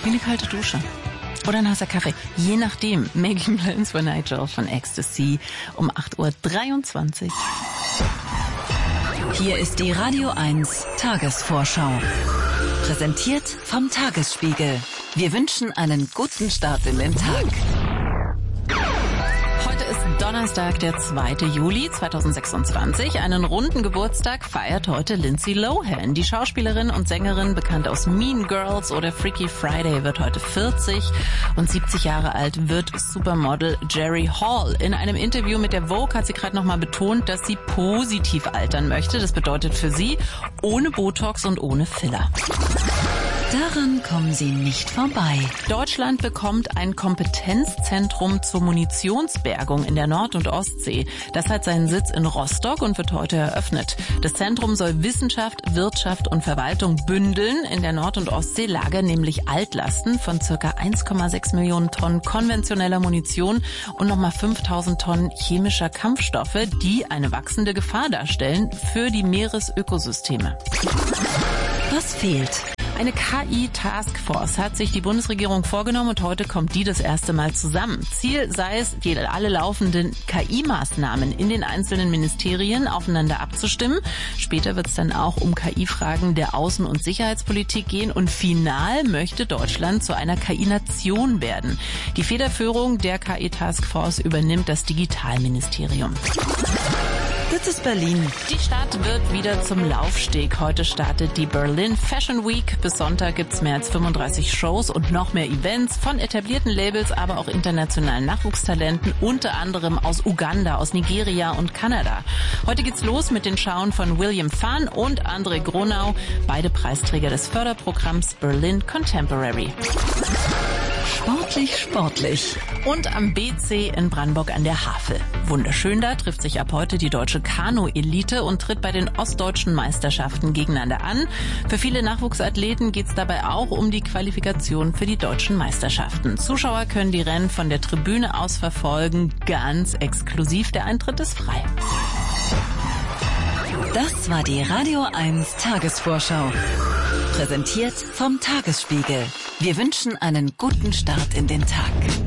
wie eine kalte Dusche. Oder ein heißer Kaffee. Je nachdem. Making Plans for Nigel von Ecstasy um 8.23 Uhr. Hier ist die Radio 1 Tagesvorschau. Präsentiert vom Tagesspiegel. Wir wünschen einen guten Start in den Tag. Heute ist Donnerstag, der 2. Juli 2026. Einen runden Geburtstag feiert heute Lindsay Lohan. Die Schauspielerin und Sängerin, bekannt aus Mean Girls oder Freaky Friday, wird heute 40 und 70 Jahre alt wird Supermodel Jerry Hall. In einem Interview mit der Vogue hat sie gerade nochmal betont, dass sie positiv altern möchte. Das bedeutet für sie ohne Botox und ohne Filler. Daran kommen Sie nicht vorbei. Deutschland bekommt ein Kompetenzzentrum zur Munitionsbergung in der Nord- und Ostsee. Das hat seinen Sitz in Rostock und wird heute eröffnet. Das Zentrum soll Wissenschaft, Wirtschaft und Verwaltung bündeln. In der Nord- und Ostsee lagern nämlich Altlasten von ca. 1,6 Millionen Tonnen konventioneller Munition und nochmal 5.000 Tonnen chemischer Kampfstoffe, die eine wachsende Gefahr darstellen für die Meeresökosysteme. Was fehlt? Eine KI-Taskforce hat sich die Bundesregierung vorgenommen und heute kommt die das erste Mal zusammen. Ziel sei es, alle laufenden KI-Maßnahmen in den einzelnen Ministerien aufeinander abzustimmen. Später wird es dann auch um KI-Fragen der Außen- und Sicherheitspolitik gehen und final möchte Deutschland zu einer KI-Nation werden. Die Federführung der KI-Taskforce übernimmt das Digitalministerium. Das ist Berlin. Die Stadt wird wieder zum Laufsteg. Heute startet die Berlin Fashion Week. Bis Sonntag gibt's mehr als 35 Shows und noch mehr Events von etablierten Labels, aber auch internationalen Nachwuchstalenten, unter anderem aus Uganda, aus Nigeria und Kanada. Heute geht's los mit den Schauen von William Phan und André Gronau, beide Preisträger des Förderprogramms Berlin Contemporary. Sportlich, sportlich. Und am BC in Brandenburg an der Havel. Wunderschön, da trifft sich ab heute die deutsche Kanu-Elite und tritt bei den ostdeutschen Meisterschaften gegeneinander an. Für viele Nachwuchsathleten geht's dabei auch um die Qualifikation für die deutschen Meisterschaften. Zuschauer können die Rennen von der Tribüne aus verfolgen, ganz exklusiv. Der Eintritt ist frei. Das war die Radio 1 Tagesvorschau. Präsentiert vom Tagesspiegel. Wir wünschen einen guten Start in den Tag.